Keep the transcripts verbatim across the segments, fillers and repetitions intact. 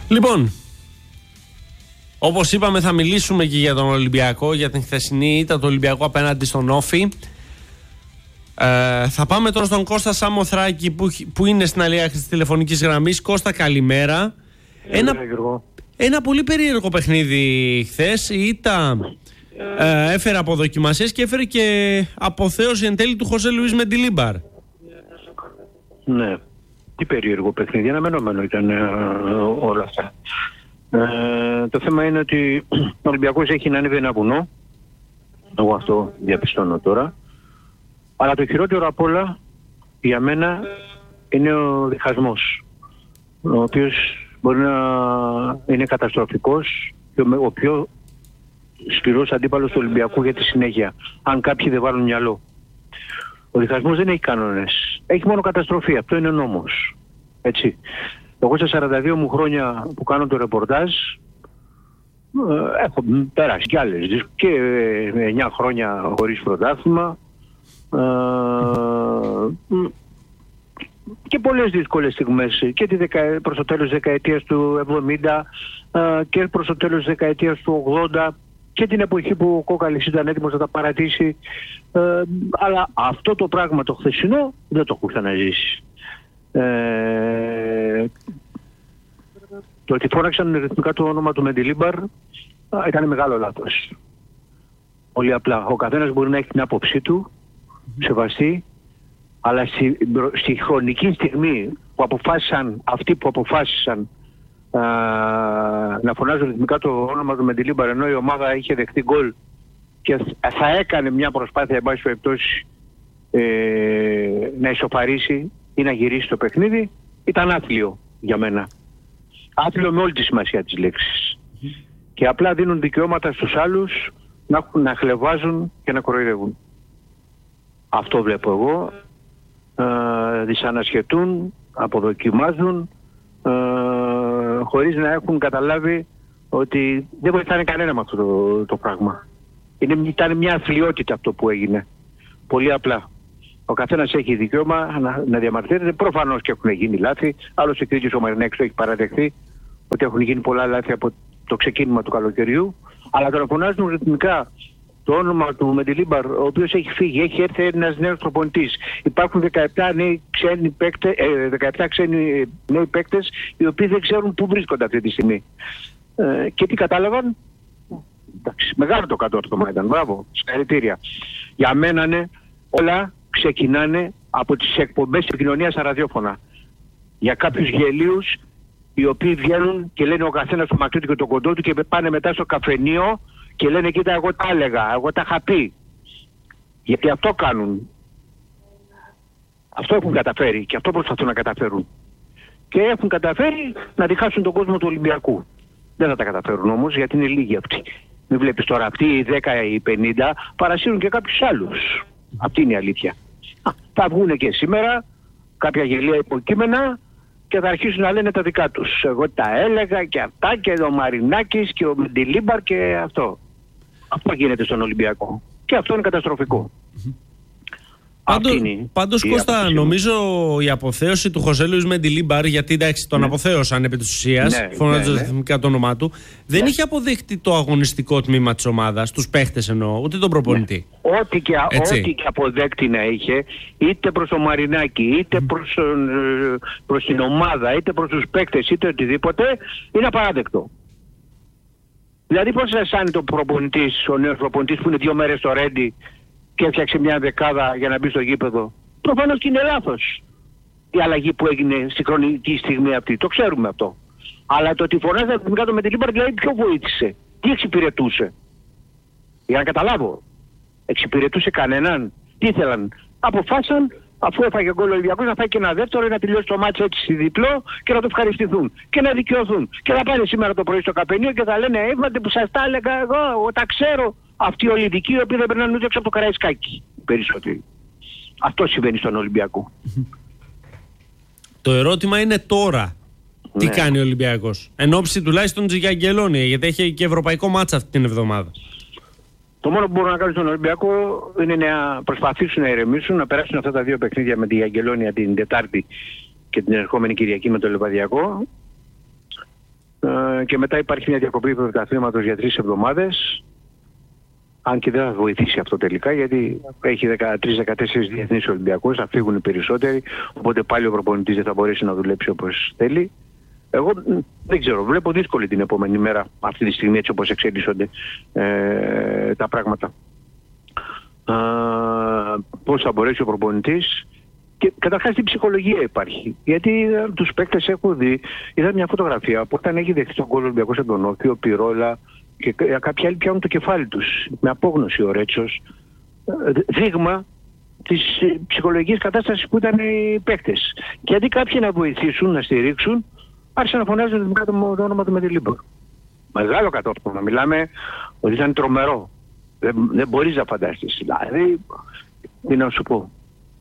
Λοιπόν, όπως είπαμε, θα μιλήσουμε και για τον Ολυμπιακό, για την χθεσινή ήττα του Ολυμπιακού απέναντι στον Όφη. Ε, θα πάμε τώρα στον Κώστα Σαμοθράκη που, που είναι στην άλλη άκρη της τηλεφωνικής γραμμής. Κώστα, καλημέρα. Ένα, ένα πολύ περίεργο παιχνίδι χθες. Η ήττα ε, έφερε αποδοκιμασίες και έφερε και αποθέωση εν τέλει του Χωσέ Λουίς Μεντιλίμπαρ. Ναι, τι περίεργο παιχνίδι, αναμενόμενο ήταν ε, όλα αυτά. Ε, το θέμα είναι ότι ο Ολυμπιακός έχει να ανέβει ένα βουνό. Εγώ αυτό διαπιστώνω τώρα. Αλλά το χειρότερο απ' όλα για μένα είναι ο διχασμός, ο οποίος μπορεί να είναι καταστροφικός και ο πιο σκληρός αντίπαλος του Ολυμπιακού για τη συνέχεια, αν κάποιοι δεν βάλουν μυαλό. Ο διχασμός δεν έχει κανόνες, έχει μόνο καταστροφή, αυτό είναι νόμος. Έτσι. Εγώ στα σαράντα δύο μου χρόνια που κάνω το ρεπορτάζ, έχω περάσει κι άλλες και εννιά χρόνια χωρίς πρωτάθλημα, και πολλές δύσκολες στιγμές και τη δεκα... προς το τέλος της δεκαετίας του εβδομήντα και προς το τέλος της δεκαετίας του ογδόντα και την εποχή που ο Κόκαλης ήταν έτοιμος να τα παρατήσει, ε, αλλά αυτό το πράγμα το χθεσινό δεν το έχω ξαναζήσει. Ε, το ότι φώναξαν ρυθμικά το όνομα του Μεντιλίμπαρ ήταν μεγάλο λάθος. Πολύ απλά. Ο καθένας μπορεί να έχει την άποψή του, σεβαστή, αλλά στη, στη χρονική στιγμή που αποφάσισαν, αυτοί που αποφάσισαν α, να φωνάζουν ρυθμικά το όνομα του Μεντιλίμπαρ, ενώ η ομάδα είχε δεχτεί γκολ και θα έκανε μια προσπάθεια, εν πάση περιπτώσει, ε, να ισοφαρίσει ή να γυρίσει το παιχνίδι, ήταν άθλιο για μένα. Άθλιο με όλη τη σημασία της λέξης. Mm. Και απλά δίνουν δικαιώματα στους άλλους να, να χλευάζουν και να κοροϊδεύουν. Αυτό βλέπω εγώ. Ε, δυσανασχετούν, αποδοκιμάζουν, ε, χωρίς να έχουν καταλάβει ότι δεν βοηθάνε κανένα με αυτό το, το πράγμα. Είναι, ήταν μια αθλιότητα αυτό που έγινε. Πολύ απλά. Ο καθένας έχει δικαίωμα να, να διαμαρτύρεται. Προφανώς και έχουν γίνει λάθη. Άλλωστε και ο Μαρινάκης το έχει παραδεχθεί ότι έχουν γίνει πολλά λάθη από το ξεκίνημα του καλοκαιριού. Αλλά τώρα φωνάζουν ρυθμικά το όνομα του Μεντιλίμπαρ, ο οποίος έχει φύγει, έχει έρθει ένας νέος προπονητής. Υπάρχουν δεκαεπτά νέοι ξένοι παίκτες, ε, δεκαεπτά ξένοι νέοι παίκτες, οι οποίοι δεν ξέρουν πού βρίσκονται αυτή τη στιγμή. Ε, και τι κατάλαβαν? Εντάξει, μεγάλο το κατόρθωμα ήταν. Μπράβο, συγχαρητήρια. Για μένα ναι, όλα ξεκινάνε από τις εκπομπές επικοινωνίας στα ραδιόφωνα. Για κάποιους γελίους οι οποίοι βγαίνουν και λένε ο καθένας το μακρύ του και το κοντό του και πάνε μετά στο καφενείο και λένε κοίτα εγώ τα έλεγα, εγώ τα είχα πει. Γιατί αυτό κάνουν. Αυτό έχουν καταφέρει και αυτό προσπαθούν να καταφέρουν. Και έχουν καταφέρει να διχάσουν τον κόσμο του Ολυμπιακού. Δεν θα τα καταφέρουν όμως γιατί είναι λίγοι αυτοί. Μην βλέπεις τώρα αυτοί οι δέκα ή πενήντα παρασύρουν και κάποιους άλλους. Αυτή είναι η αλήθεια. Α, θα βγουν και σήμερα κάποια γελία υποκείμενα και θα αρχίσουν να λένε τα δικά τους. Εγώ τα έλεγα και αυτά και ο Μαρινάκης και ο Μεντιλίμπαρ και αυτό. Αυτό γίνεται στον Ολυμπιακό. Και αυτό είναι καταστροφικό. Πάντως, πάντως Κώστα, νομίζω η αποθέωση του Χωσέ Λουίς Μεντιλίμπαρ, γιατί εντάξει τον ναι. αποθέωσαν επί της ουσίας, ναι, φωνάζοντας ρυθμικά ναι. το όνομά του, δεν ναι. είχε αποδεχτεί το αγωνιστικό τμήμα της ομάδας, τους παίχτες εννοώ, ούτε τον προπονητή. Ναι. Ό,τι, και, ό,τι και αποδέκτη να είχε, είτε προς τον Μαρινάκη, είτε mm. προς, προς την ομάδα, είτε προς τους παίχτες, είτε οτιδήποτε, είναι απαράδεκτο. Δηλαδή πώς θα αισθάνεται ο προπονητής, ο νέος προπονητής που είναι δύο μέρες στο Ρέντι και έφτιαξε μια δεκάδα για να μπει στο γήπεδο? Προφανώς και είναι λάθος η αλλαγή που έγινε στη χρονική στιγμή αυτή. Το ξέρουμε αυτό. Αλλά το ότι φωνάζεται από την κάτω με την Λίμπαρ, δηλαδή ποιο βοήθησε? Τι εξυπηρετούσε? Για να καταλάβω. Εξυπηρετούσε κανέναν? Τι ήθελαν? Αποφάσισαν, αφού έφαγε γκολ ο Ολυμπιακός, να φάει και ένα δεύτερο, να τελειώσει το μάτσο έτσι διπλό και να το ευχαριστηθούν και να δικαιωθούν. Και θα πάνε σήμερα το πρωί στο καφενείο και θα λένε έβατε που σας τα έλεγα εγώ, εγώ τα ξέρω. Αυτοί οι ολυμπικοί οι οποίοι δεν περνάνε ούτε έξω από το Καραϊσκάκι. Περισσότεροι. Αυτό συμβαίνει στον Ολυμπιακό. Το ερώτημα είναι τώρα. Τι ναι. κάνει ο Ολυμπιακός? Εν ώψη τουλάχιστον Τζιγιαγγελόνη, γιατί έχει και ευρωπαϊκό μάτσα αυτή την εβδομάδα. Το μόνο που μπορούν να κάνουν στον Ολυμπιακό είναι να προσπαθήσουν να ηρεμήσουν, να περάσουν αυτά τα δύο παιχνίδια με τη Γιαγγελόνια την Τετάρτη και την ερχόμενη Κυριακή με το Λιβαδιακό. ε, και μετά υπάρχει μια διακοπή του πρωταθλήματος για τρεις εβδομάδες. Αν και δεν θα βοηθήσει αυτό τελικά, γιατί έχει δεκατρείς δεκατέσσερις διεθνείς Ολυμπιακούς, θα φύγουν οι περισσότεροι, οπότε πάλι ο προπονητής δεν θα μπορέσει να δουλέψει όπως θέλει. Εγώ δεν ξέρω, βλέπω δύσκολη την επόμενη μέρα αυτή τη στιγμή, έτσι όπως εξελίσσονται ε, τα πράγματα. Ε, πώς θα μπορέσει ο προπονητής και καταρχάς τι ψυχολογία υπάρχει. Γιατί ε, τους παίκτες έχω δει, είδα μια φωτογραφία που όταν έχει δεχτεί τον γκολ Ολυμπιακός από τον Όφη, ο Πυρόλα και κάποιοι άλλοι πιάνουν το κεφάλι τους με απόγνωση, ο Ρέτσος, δείγμα της ψυχολογικής κατάστασης που ήταν οι παίκτες. Και αντί κάποιοι να βοηθήσουν, να στηρίξουν, άρχισαν να φωνάζουν το όνομα του Μεντιλίμπαρ. Μεγάλο κατόρθωμα. Μιλάμε ότι ήταν τρομερό. Δεν, δεν μπορείς να φανταστείς. Δηλαδή, τι να σου πω.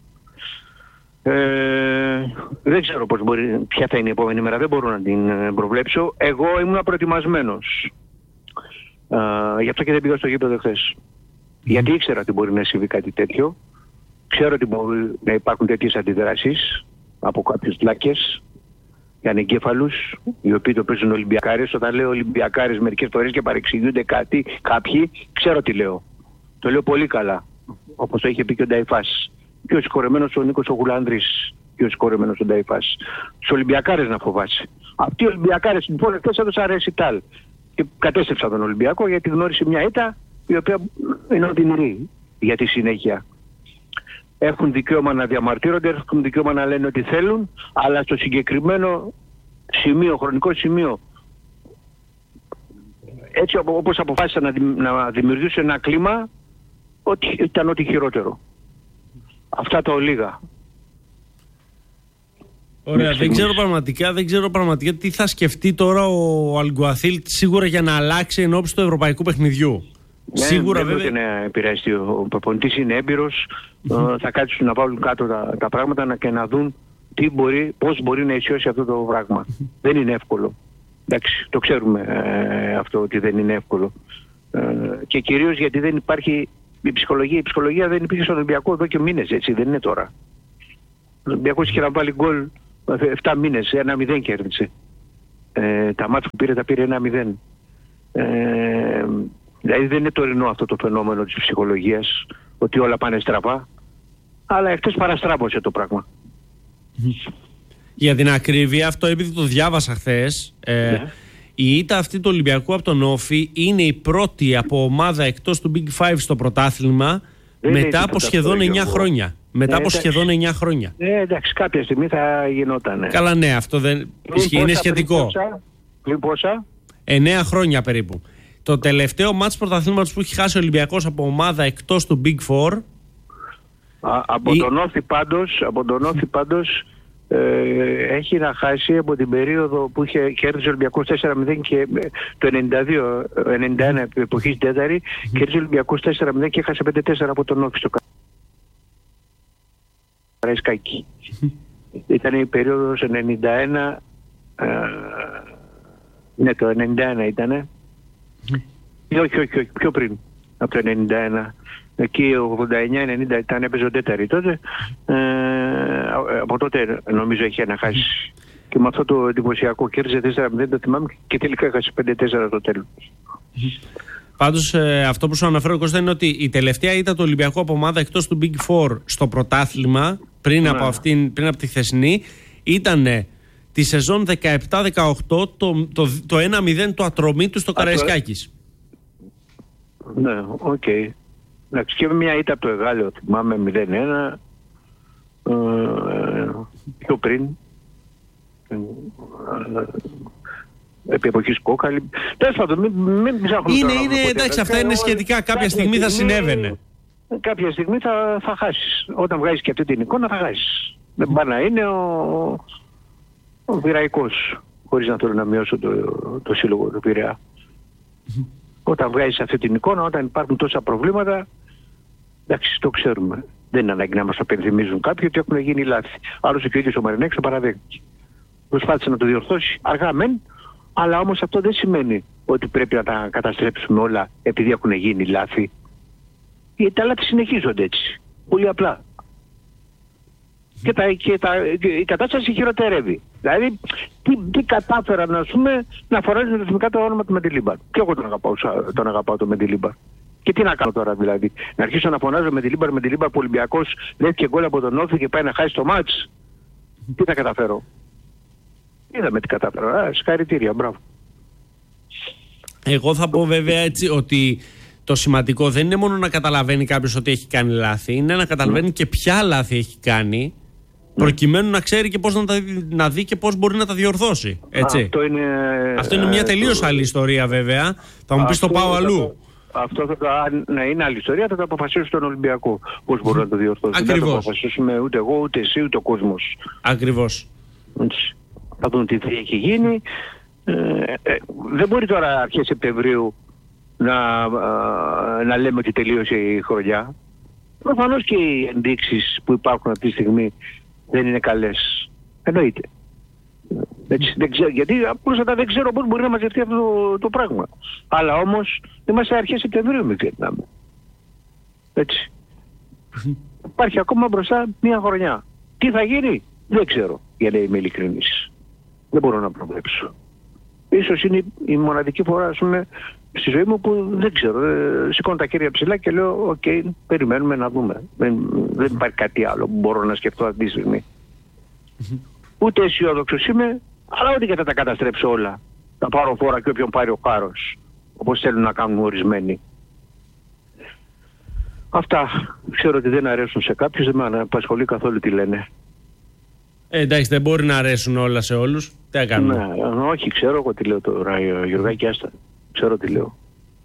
Ε, δεν ξέρω πώς μπορεί, ποια θα είναι η επόμενη μέρα. Δεν μπορώ να την προβλέψω. Εγώ ήμουν προετοιμασμένος. Uh, γι' αυτό και δεν πήγα στο γήπεδο χθες. Mm. Γιατί ήξερα ότι μπορεί να συμβεί κάτι τέτοιο. Ξέρω ότι μπορεί να υπάρχουν τέτοιες αντιδράσεις από κάποιους λάκες και ανεγκέφαλους, οι οποίοι το παίζουν Ολυμπιακάρες. Όταν λέω Ολυμπιακάρες μερικές φορές και παρεξηγούνται κάτι, κάποιοι, ξέρω τι λέω. Το λέω πολύ καλά, όπως το είχε πει και ο Νταϊφάς. Και ο συγχωρεμένος ο Νίκος ο Γουλάνδρης και ο συγχωρεμένος ο Νταϊφάς. Τους Ολυμπιακάρες να φοβάσει. Αυτοί οι Ολυμπιακάρες λοιπόν εκτός έδωσαν ρεσιτάλ. Και κατέστρεψα τον Ολυμπιακό γιατί γνώρισε μια ήττα η οποία είναι οδυνηρή για τη συνέχεια. Έχουν δικαίωμα να διαμαρτύρονται, έχουν δικαίωμα να λένε ό,τι θέλουν, αλλά στο συγκεκριμένο σημείο, χρονικό σημείο, έτσι όπως αποφάσισαν να, δημι, να δημιουργήσουν ένα κλίμα, ότι ήταν ό,τι χειρότερο. Αυτά τα ολίγα. Ωραία, δεν ξέρω, πραγματικά, δεν ξέρω πραγματικά τι θα σκεφτεί τώρα ο Αλγκουαθίλ σίγουρα για να αλλάξει εν ώψη του ευρωπαϊκού παιχνιδιού. Ναι, σίγουρα δεν βέβαια. Δεν επηρεαστεί. Ο προπονητής είναι έμπειρος, mm-hmm. θα κάτσουν να βάλουν κάτω τα, τα πράγματα να, και να δουν τι μπορεί, πώς μπορεί να ισιώσει αυτό το πράγμα. Mm-hmm. Δεν είναι εύκολο. Εντάξει, το ξέρουμε ε, αυτό ότι δεν είναι εύκολο. Ε, και κυρίως γιατί δεν υπάρχει η ψυχολογία. Η ψυχολογία δεν υπήρχε στον Ολυμπιακό εδώ και μήνες, έτσι, δεν είναι τώρα. Ο Ολυμπιακός είχε να βάλει γκολ εφτά μήνες, ένα μηδέν κέρδισε. Ε, τα μάτια που πήρε τα πήρε ένα μηδέν. Ε, δηλαδή δεν είναι τωρινό αυτό το φαινόμενο της ψυχολογίας, ότι όλα πάνε στραβά, αλλά εχθές παραστράβωσε το πράγμα. Για την ακρίβεια, αυτό επειδή το διάβασα χθες, ε, yeah. η ήττα αυτή του Ολυμπιακού από τον Όφη είναι η πρώτη από ομάδα εκτός του Big Five στο πρωτάθλημα δεν μετά από σχεδόν εννιά χρόνια. Μετά ε, από εντάξει. σχεδόν εννιά χρόνια. Ε, εντάξει, κάποια στιγμή θα γινόταν. Καλά, ναι, αυτό δεν ισχύει, είναι σχετικό. Πριν πόσα? εννιά χρόνια περίπου. Το τελευταίο μάτς πρωταθλήματος που έχει χάσει ο Ολυμπιακός από ομάδα εκτός του Big Four. Α, από, η... τον Όφη πάντως, από τον Όφη πάντως ε, έχει να χάσει από την περίοδο που είχε κέρδισε ο Ολυμπιακός τέσσερα μηδέν και το ενενήντα δύο ενενήντα ένα εποχής τέταρτη, mm-hmm. κέρδισε ο Ολυμπιακός τέσσερα μηδέν και έχασε πέντε τέσσερα από τον Όφη στο Καραϊσκάκη. Ήταν η περίοδος ενενήντα ένα, ε, ναι το ενενήντα ένα ήτανε. Mm. Όχι, όχι, όχι, πιο πριν από το ενενήντα ένα. Εκεί ογδόντα εννιά ενενήντα ήταν, έπαιζε ο τέταρτη τότε. Ε, από τότε νομίζω έχει αναχάσει. Mm. Και με αυτό το εντυπωσιακό κέρδισε τέσσερα μηδέν, το θυμάμαι, και τελικά έχασε πέντε τέσσερα το τέλος. Mm. Πάντως ε, αυτό που σου αναφέρω, Κώστα, είναι ότι η τελευταία ήττα του Ολυμπιακού από ομάδα εκτός του Big Four στο πρωτάθλημα πριν, yeah. από, αυτήν, πριν από τη χθεσινή ήταν τη σεζόν δεκαεπτά δεκαοκτώ το, το, το ένα μηδέν του Ατρομήτου στο Καραϊσκάκης. Ναι, οκ. Okay. Εντάξει, και μια ήττα από το Εγάλεο, θυμάμαι μηδέν ένα, ε, πιο πριν, ε, επί εποχής Κόκαλη. Τέλος πάντων, μην, μην ψάχνουμε. Είναι, είναι, εντάξει, αυτά είναι σχετικά. Κάποια στιγμή θα συνέβαινε. Κάποια στιγμή θα, θα χάσεις. Όταν βγάζεις και αυτή την εικόνα θα χάσεις. Δεν πάει να είναι ο, ο Πειραϊκός, χωρίς να θέλω να μειώσω το, το σύλλογο του Πειραιά. Όταν βγάζεις αυτή την εικόνα, όταν υπάρχουν τόσα προβλήματα, εντάξει, το ξέρουμε. Δεν είναι ανάγκη να μας απενθυμίζουν κάποιοι ότι έχουν γίνει λάθη. Άλλωστε και ο ίδιος ο Μαρινέκης το παραδέχτηκε. Προσπάθησε να το διορθώσει, αργά μεν, αλλά όμως αυτό δεν σημαίνει ότι πρέπει να τα καταστρέψουμε όλα επειδή έχουν γίνει λάθη. Γιατί τα λάθη συνεχίζονται έτσι. Πολύ απλά. Και, τα, και τα, η κατάσταση χειροτερεύει. Δηλαδή, τι, τι κατάφεραν, ας πούμε, να φοράζουν ρυθμικά το όνομα του Μεντιλίμπαρ. Και εγώ τον αγαπάω, τον αγαπάω το Μεντιλίμπαρ. Και τι να κάνω τώρα δηλαδή, να αρχίσω να φωνάζω Μεντιλίμπαρ, Μεντιλίμπαρ που ο Ολυμπιακός δέχτηκε γκολ από τον Όφη και πάει να χάσει το μάτς. Τι θα καταφέρω. Είδαμε τι κατάφερα. Α, συγχαρητήρια, μπράβο. Εγώ θα πω βέβαια έτσι ότι το σημαντικό δεν είναι μόνο να καταλαβαίνει κάποιος ότι έχει κάνει λάθη, είναι να καταλαβαίνει mm. και ποια λάθη έχει κάνει, προκειμένου να ξέρει και πώς να, τα, να δει και πώς μπορεί να τα διορθώσει. Έτσι. Αυτό είναι, Αυτό είναι μια τελείως άλλη ιστορία βέβαια. Θα μου πεις το πάω αλλού. Αυτό θα το, αν να είναι άλλη ιστορία, θα το αποφασίσει στον Ολυμπιακό. Πώς μπορεί να το διορθώσει. Δεν θα το αποφασίσουμε ούτε εγώ, ούτε εσύ, ούτε ο κόσμος. Ακριβώς. Έτσι. Θα δουν τι έχει γίνει. Ε, ε, δεν μπορεί τώρα αρχές Σεπτεμβρίου να, ε, να λέμε ότι τελείωσε η χρονιά. Προφανώς και οι ενδείξεις που υπάρχουν αυτή τη στιγμή δεν είναι καλές. Εννοείται. Έτσι, δεν ξέρω, γιατί απλώς δεν ξέρω πώς μπορεί να μαζευτεί αυτό το, το πράγμα. Αλλά όμως είμαστε αρχές Σεπτεμβρίου, μην ξεχνάμε. Έτσι. Υπάρχει ακόμα μπροστά μία χρονιά. Τι θα γίνει, δεν ξέρω, για να είμαι ειλικρινής. Δεν μπορώ να προβλέψω. Ίσως είναι η μοναδική φορά, ας πούμε, στη ζωή μου που δεν ξέρω. Ε, σηκώνω τα χέρια ψηλά και λέω: Οκ, okay, περιμένουμε να δούμε. Δεν, δεν υπάρχει κάτι άλλο που μπορώ να σκεφτώ αυτή τη στιγμή. Ούτε αισιόδοξος είμαι, αλλά ούτε και θα τα καταστρέψω όλα. Θα πάρω φόρα και όποιον πάρει ο χάρος, όπως θέλουν να κάνουν ορισμένοι. Αυτά ξέρω ότι δεν αρέσουν σε κάποιους, δεν με απασχολεί καθόλου τι λένε. Ε, εντάξει, δεν μπορεί να αρέσουν όλα σε όλους. Τι θα κάνουμε. Ναι, όχι, ξέρω εγώ τι λέω τώρα, Γιωργάκη, άστα. Ξέρω τι λέω.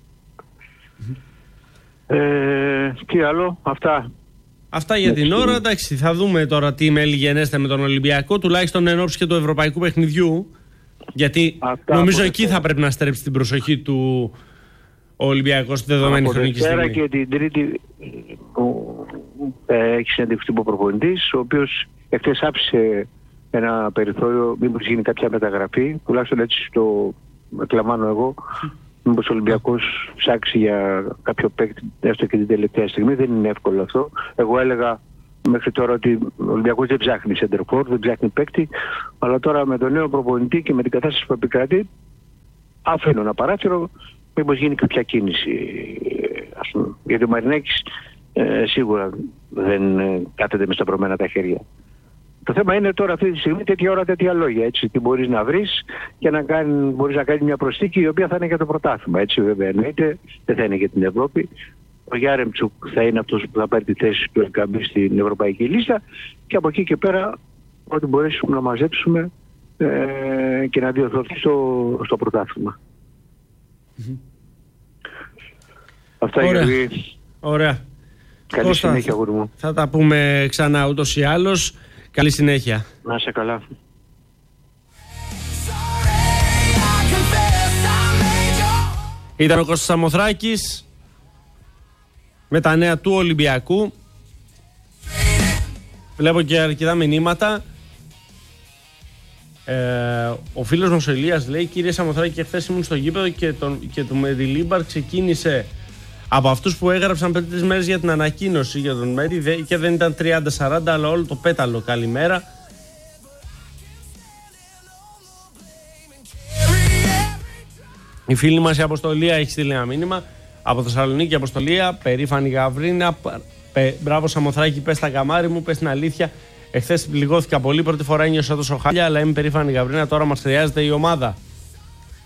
Ε, τι άλλο, αυτά. Αυτά για την ώρα, εντάξει, θα δούμε τώρα τι μέλη γενέστε με τον Ολυμπιακό, τουλάχιστον εν ώψη και του ευρωπαϊκού παιχνιδιού. Γιατί αυτά νομίζω εκεί θα πρέπει να στρέψει την προσοχή του ο Ολυμπιακός στη δεδομένη χρονική στιγμή. Και την Τρίτη που ε, έχει συναντηθεί ο προπονητής, ο οποίος εχθές άψησε ένα περιθώριο, μήπως γίνει κάποια μεταγραφή, τουλάχιστον έτσι το εκλαμβάνω εγώ, μήπως ο Ολυμπιακός ψάξει για κάποιο παίκτη έστω και την τελευταία στιγμή. Δεν είναι εύκολο αυτό. Εγώ έλεγα μέχρι τώρα ότι ο Ολυμπιακός δεν ψάχνει center forward, δεν ψάχνει παίκτη, αλλά τώρα με τον νέο προπονητή και με την κατάσταση που επικρατεί, αφήνω ένα παράθυρο, μήπως γίνει κάποια κίνηση. Ας πούμε. Γιατί ο Μαρινάκης ε, σίγουρα δεν ε, κάθεται με σταυρωμένα τα χέρια. Το θέμα είναι τώρα αυτή τη στιγμή τέτοια ώρα τέτοια λόγια. Έτσι, τι μπορείς να βρεις και να κάνει, μπορείς να κάνεις μια προσθήκη η οποία θα είναι για το πρωτάθλημα. Έτσι βέβαια εννοείται, δεν θα είναι για την Ευρώπη. Ο Γιάρεμτσουκ θα είναι αυτός που θα πάρει τη θέση του Ελκαμπή στην ευρωπαϊκή λίστα και από εκεί και πέρα ό,τι μπορέσουμε να μαζέψουμε ε, και να διορθωθεί στο, στο πρωτάθλημα. Mm-hmm. Αυτά Ωραία. Γιατί... Ωραία. Καλή Κώστα, συνέχεια, αγόρι μου. Θα τα πούμε ξανά ούτως ή άλλως. Καλή συνέχεια. Να είσαι καλά. Ήταν ο Κώστας Σαμοθράκης με τα νέα του Ολυμπιακού. Βλέπω και αρκετά μηνύματα. Ε, ο φίλος μας ο Ηλίας λέει: Κύριε Σαμοθράκη, και χθες ήμουν στο γήπεδο και, τον, και του Μεντιλίμπαρ ξεκίνησε από αυτούς που έγραψαν πριν τρεις μέρες για την ανακοίνωση για τον Μέρη και δεν ήταν τριάντα σαράντα, αλλά όλο το πέταλο. Καλημέρα. Η φίλη μας η Αποστολία έχει στείλει ένα μήνυμα από Θεσσαλονίκη. Αποστολία, περήφανη Γαβρίνα. Πε, μπράβο Σαμοθράκη, πες τα καμάρι μου, πες την αλήθεια. Εχθές πληγώθηκα πολύ, πρώτη φορά ένιωσα τόσο χάλια, αλλά είμαι περήφανη Γαβρίνα. Τώρα μας χρειάζεται η ομάδα.